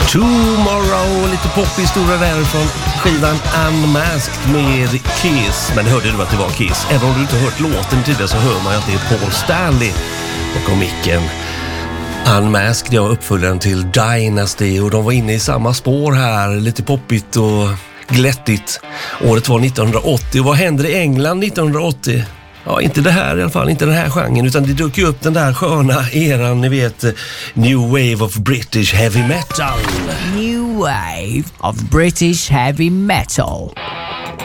Tomorrow, lite pophistoria där från skivan Unmasked med Kiss. Men hörde du att det var Kiss? Även om du inte hört låten tidigare så hör man att det är Paul Stanley och micken. Unmasked, jag uppföljaren till Dynasty, och de var inne i samma spår här, lite poppigt och glättigt. Året var 1980, och vad hände i England 1980? Ja, inte det här i alla fall, inte den här genren, utan det dök ju upp den där sköna eran, ni vet, New Wave of British Heavy Metal. New Wave of British Heavy Metal.